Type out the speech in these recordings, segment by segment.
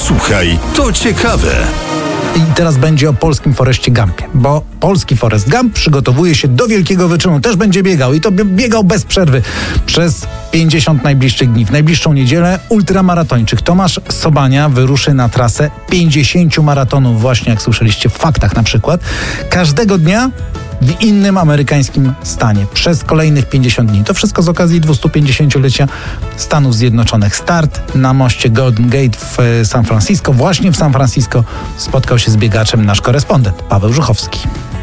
Słuchaj, to ciekawe. I teraz będzie o polskim Forrestie Gumpie, bo polski Forrest Gump przygotowuje się do wielkiego wyczynu. Też będzie biegał i to biegał bez przerwy przez 50 najbliższych dni. W najbliższą niedzielę ultramaratończyk Tomasz Sobania wyruszy na trasę 50 maratonów, właśnie jak słyszeliście w faktach na przykład, każdego dnia w innym amerykańskim stanie przez kolejnych 50 dni. To wszystko z okazji 250-lecia Stanów Zjednoczonych. Start na moście Golden Gate w San Francisco. Właśnie w San Francisco spotkał się z biegaczem nasz korespondent Paweł Żuchowski.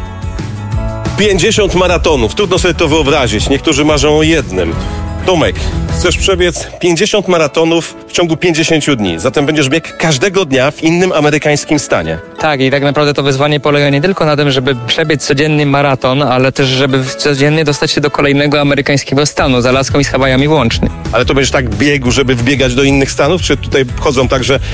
50 maratonów. Trudno sobie to wyobrazić. Niektórzy marzą o jednym. Tomek, chcesz przebiec 50 maratonów w ciągu 50 dni. Zatem będziesz biegł każdego dnia w innym amerykańskim stanie. Tak, i tak naprawdę to wyzwanie polega nie tylko na tym, żeby przebiec codzienny maraton, ale też, żeby codziennie dostać się do kolejnego amerykańskiego stanu, z Alaską i z Hawajami włącznie. Ale to będziesz tak biegł, żeby wbiegać do innych stanów? Czy tutaj chodzą tak, że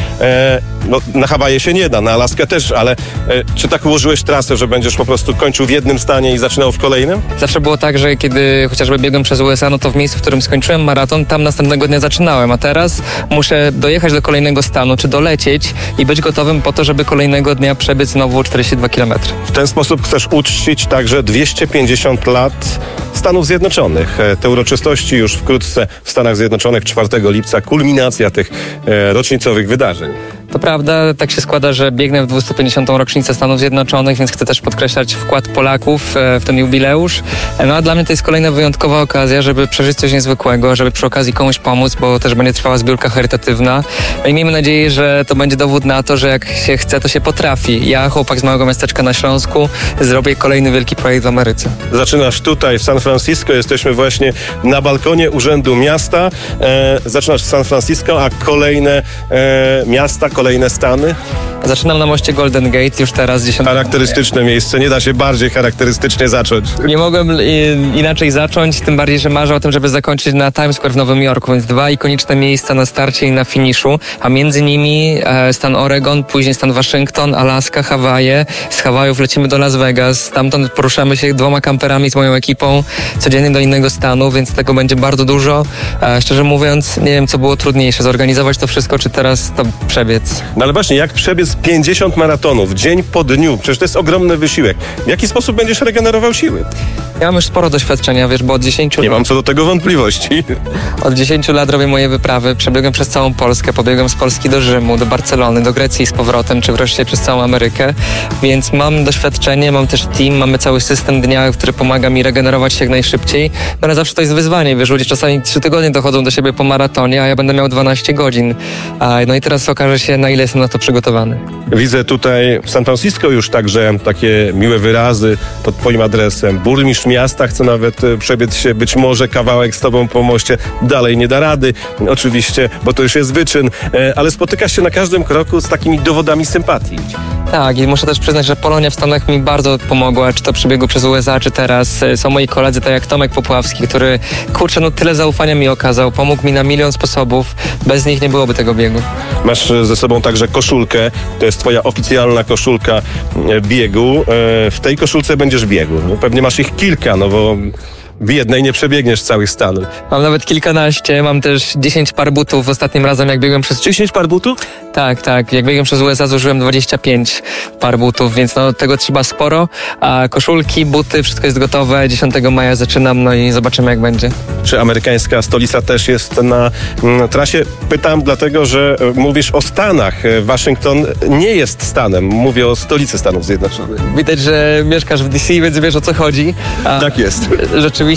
na Hawaje się nie da, na Alaskę też, ale czy tak ułożyłeś trasę, że będziesz po prostu kończył w jednym stanie i zaczynał w kolejnym? Zawsze było tak, że kiedy chociażby biegłem przez USA, no to w miejscu, w którym skończyłem maraton, tam następnego dnia zaczynałem, a teraz muszę dojechać do kolejnego stanu, czy dolecieć i być gotowym po to, żeby kolejnego dnia przebiec znowu 42 km. W ten sposób chcesz uczcić także 250 lat Stanów Zjednoczonych. Te uroczystości już wkrótce w Stanach Zjednoczonych 4 lipca, kulminacja tych rocznicowych wydarzeń. To prawda, tak się składa, że biegnę w 250. rocznicę Stanów Zjednoczonych, więc chcę też podkreślać wkład Polaków w ten jubileusz. No a dla mnie to jest kolejna wyjątkowa okazja, żeby przeżyć coś niezwykłego, żeby przy okazji komuś pomóc, bo też będzie trwała zbiórka charytatywna. I miejmy nadzieję, że to będzie dowód na to, że jak się chce, to się potrafi. Ja, chłopak z małego miasteczka na Śląsku, zrobię kolejny wielki projekt w Ameryce. Zaczynasz tutaj w San Francisco, jesteśmy właśnie na balkonie Urzędu Miasta. Zaczynasz w San Francisco, a kolejne miasta, kolejne stany? Zaczynam na moście Golden Gate już teraz 10. Charakterystyczne miejsce, nie da się bardziej charakterystycznie zacząć. Nie mogłem inaczej zacząć, tym bardziej, że marzę o tym, żeby zakończyć na Times Square w Nowym Jorku, więc 2 ikoniczne miejsca na starcie i na finiszu, a między nimi stan Oregon, później stan Waszyngton, Alaska, Hawaje. Z Hawajów lecimy do Las Vegas, stamtąd poruszamy się 2 kamperami z moją ekipą codziennie do innego stanu, więc tego będzie bardzo dużo. Szczerze mówiąc, nie wiem, co było trudniejsze, zorganizować to wszystko, czy teraz to przebiec. No ale właśnie, jak przebiec 50 maratonów, dzień po dniu, przecież to jest ogromny wysiłek. W jaki sposób będziesz regenerował siły? Ja mam już sporo doświadczenia, wiesz, bo od 10 lat... Nie mam co do tego wątpliwości. Od 10 lat robię moje wyprawy, przebiegłem przez całą Polskę, pobiegłem z Polski do Rzymu, do Barcelony, do Grecji z powrotem, czy wreszcie przez całą Amerykę, więc mam doświadczenie, mam też team, mamy cały system dnia, który pomaga mi regenerować się jak najszybciej, no ale zawsze to jest wyzwanie, wiesz, ludzie czasami 3 tygodnie dochodzą do siebie po maratonie, a ja będę miał 12 godzin. No i teraz okaże się, na ile jestem na to przygotowany. Widzę tutaj w San Francisco już także takie miłe wyrazy pod twoim adresem. Burmistrz miasta chce nawet przebiec się być może kawałek z tobą po moście. Dalej nie da rady, oczywiście, bo to już jest wyczyn, ale spotykasz się na każdym kroku z takimi dowodami sympatii. Tak, i muszę też przyznać, że Polonia w Stanach mi bardzo pomogła, czy to przy biegu przez USA, czy teraz. Są moi koledzy, tak jak Tomek Popławski, który, kurczę, no tyle zaufania mi okazał, pomógł mi na milion sposobów. Bez nich nie byłoby tego biegu. Masz ze sobą także koszulkę, to jest twoja oficjalna koszulka biegu. W tej koszulce będziesz biegł. Pewnie masz ich kilka, no bo w jednej nie przebiegniesz całych Stanów. Mam nawet kilkanaście, mam też 10 par butów. Ostatnim razem jak biegłem przez... 10 par butów? Tak. Jak biegłem przez USA zużyłem 25 par butów, więc no tego trzeba sporo. A koszulki, buty, wszystko jest gotowe. 10 maja zaczynam, no i zobaczymy jak będzie. Czy amerykańska stolica też jest na trasie? Pytam dlatego, że mówisz o Stanach. Waszyngton nie jest stanem. Mówię o stolicy Stanów Zjednoczonych. Widać, że mieszkasz w DC, więc wiesz o co chodzi. Tak jest. Rzeczywiście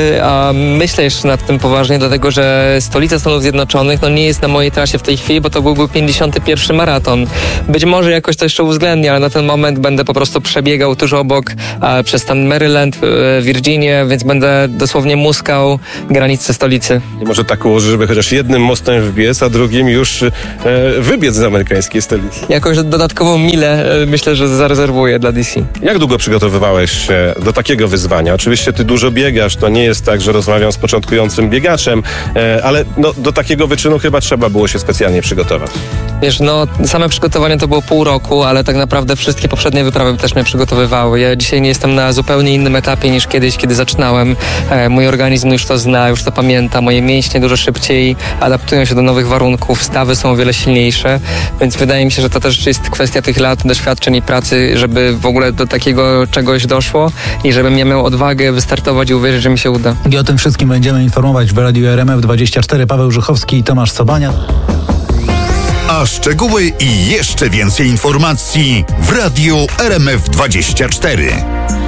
myślę jeszcze nad tym poważnie, dlatego że stolica Stanów Zjednoczonych no nie jest na mojej trasie w tej chwili, bo to byłby 51. maraton. Być może jakoś to jeszcze uwzględnię, ale na ten moment będę po prostu przebiegał tuż obok przez stan Maryland, Virginię, więc będę dosłownie muskał granice stolicy. I może tak ułoży, żeby chociaż jednym mostem wbiec, a drugim już wybiec z amerykańskiej stolicy. Jakąś dodatkową milę myślę, że zarezerwuję dla DC. Jak długo przygotowywałeś się do takiego wyzwania? Oczywiście ty dużo biegasz, to nie jest tak, że rozmawiam z początkującym biegaczem, ale no, do takiego wyczynu chyba trzeba było się specjalnie przygotować. Wiesz, same przygotowania to było pół roku, ale tak naprawdę wszystkie poprzednie wyprawy też mnie przygotowywały. Ja dzisiaj nie jestem na zupełnie innym etapie niż kiedyś, kiedy zaczynałem. Mój organizm już to zna, już to pamięta. Moje mięśnie dużo szybciej adaptują się do nowych warunków, stawy są o wiele silniejsze, więc wydaje mi się, że to też jest kwestia tych lat doświadczeń i pracy, żeby w ogóle do takiego czegoś doszło i żebym ja miał odwagę wystartować i uwierzyć, że mi się uda. I o tym wszystkim będziemy informować w Radiu RMF24. Paweł Żuchowski i Tomasz Sobania. A szczegóły i jeszcze więcej informacji w Radiu RMF24.